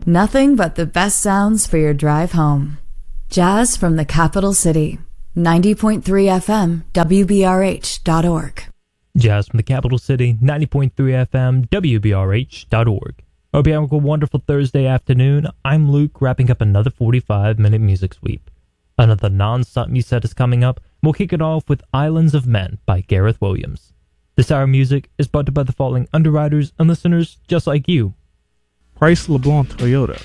Nothing but the best sounds for your drive home. Jazz from the capital city. 90.3 FM, WBRH.org. Jazz from the capital city, 90.3 FM, WBRH.org. Hope you're having a wonderful Thursday afternoon. I'm Luke, wrapping up another 45-minute music sweep. Another non-stop music set is coming up. We'll kick it off with Islands of Men by Gareth Williams. This hour of music is brought to you by the following underwriters and listeners just like you. Price LeBlanc Toyota,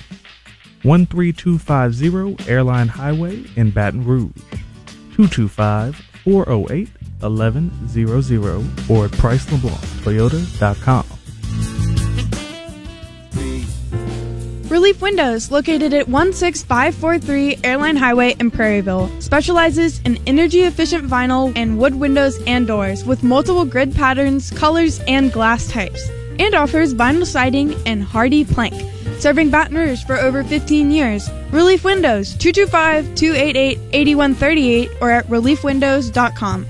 13250 Airline Highway in Baton Rouge, 225-408-1100 or at PriceLeBlancToyota.com. Relief Windows, located at 16543 Airline Highway in Prairieville, specializes in energy-efficient vinyl and wood windows and doors with multiple grid patterns, colors, and glass types, and offers vinyl siding and hardy plank. Serving Baton Rouge for over 15 years. Relief Windows, 225-288-8138 or at reliefwindows.com.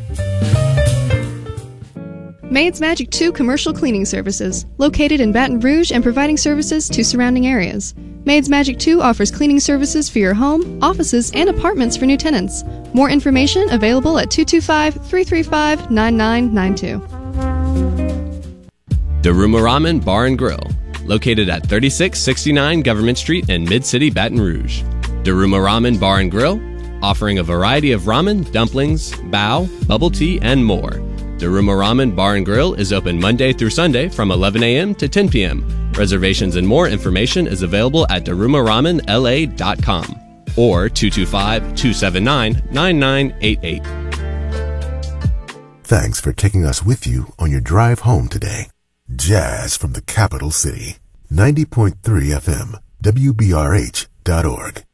Maid's Magic 2 Commercial Cleaning Services, located in Baton Rouge and providing services to surrounding areas. Maid's Magic 2 offers cleaning services for your home, offices, and apartments for new tenants. More information available at 225-335-9992. Daruma Ramen Bar and Grill, located at 3669 Government Street in Mid-City, Baton Rouge. Daruma Ramen Bar and Grill, offering a variety of ramen, dumplings, bao, bubble tea, and more. Daruma Ramen Bar and Grill is open Monday through Sunday from 11 a.m. to 10 p.m. Reservations and more information is available at darumaramenla.com or 225-279-9988. Thanks for taking us with you on your drive home today. Jazz from the capital city. 90.3 FM, WBRH.org.